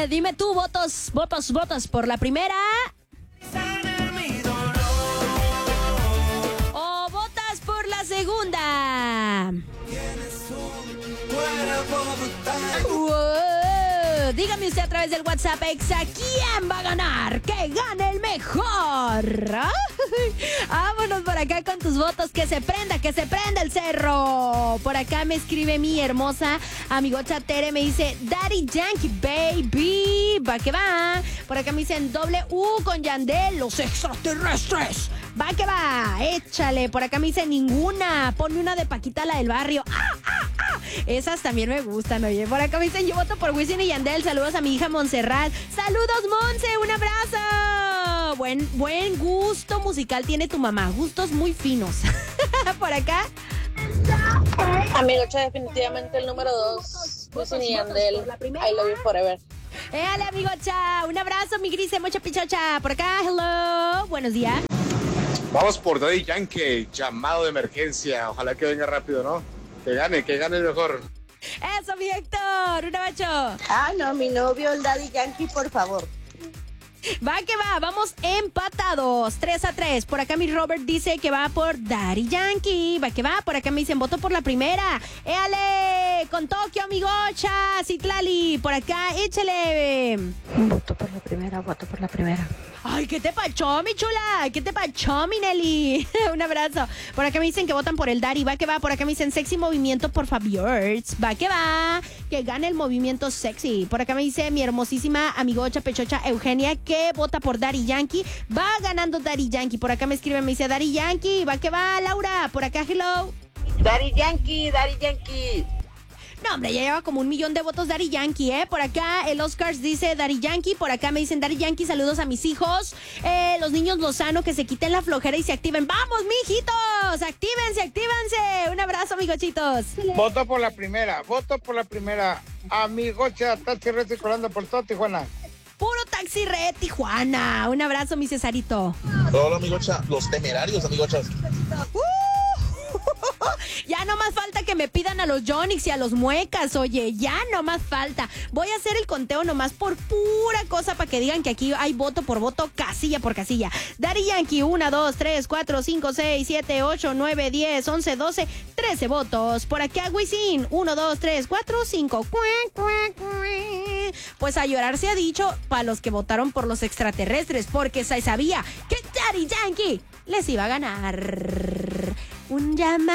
Dime tú, votos por la primera. ¿O votas por la segunda? Dígame usted a través del WhatsApp Exa, ¿quién va a ganar? ¡Que gane el mejor! Vámonos por acá con tus votos, que se prenda el cerro. Por acá me escribe mi hermosa amigocha Tere, me dice Daddy Yankee, baby, va que va. Por acá me dicen W con Yandel, los extraterrestres. Va que va, échale. Por acá me dice ninguna, ponme una de Paquita, la del barrio. Esas también me gustan, oye. Por acá me dicen, yo voto por Wisin y Yandel. Saludos a mi hija Montserrat. Saludos, Monse, un abrazo. Buen gusto musical tiene tu mamá. Gustos muy finos. Por acá. Amigocha, definitivamente el número 2. Wisin y Yandel. I love you forever. Dale, amigocha. Un abrazo, mi grise, mucha pichocha. Por acá, hello. Buenos días. Vamos por Daddy Yankee, llamado de emergencia. Ojalá que venga rápido, ¿no? Que gane el mejor. Eso, mi Héctor, un abrazo. No, mi novio, el Daddy Yankee, por favor. Va que va, vamos empatados, 3-3. Por acá mi Robert dice que va por Daddy Yankee. Va que va, por acá me dicen voto por la primera. ¡Éale! Con Tokio, amigocha, Citlali. Por acá, échale. Voto por la primera. Ay, ¿qué te pachó, mi chula? ¿Qué te pachó, mi Nelly? Un abrazo. Por acá me dicen que votan por el Daddy. Va que va. Por acá me dicen sexy movimiento por Fabiorts. Va que va. Que gane el movimiento sexy. Por acá me dice mi hermosísima amigocha pechocha Eugenia que vota por Daddy Yankee. Va ganando Daddy Yankee. Por acá me escribe, me dice Daddy Yankee. Va que va, Laura. Por acá, hello. Daddy Yankee. No, hombre, ya lleva como 1 millón de votos Daddy Yankee, ¿eh? Por acá el Oscars dice Daddy Yankee. Por acá me dicen Daddy Yankee, saludos a mis hijos. Los niños Lozano, que se quiten la flojera y se activen. ¡Vamos, mijitos! ¡Actívense! Un abrazo, amigochitos. Voto por la primera. Amigocha, taxi red circulando por todo Tijuana. Puro taxi red Tijuana. Un abrazo, mi Cesarito. Hola, amigocha. Los temerarios, amigochas. Ya no más falta que me pidan a los Yonix y a los Muecas, oye, ya no más falta. Voy a hacer el conteo nomás por pura cosa para que digan que aquí hay voto por voto, casilla por casilla. Daddy Yankee, 1, 2, 3, 4, 5, 6, 7, 8, 9, 10, 11, 12, 13 votos. Por aquí a Wisin, 1, 2, 3, 4, 5. Pues a llorar se ha dicho para los que votaron por los extraterrestres, porque se sabía que Daddy Yankee les iba a ganar. Un llamado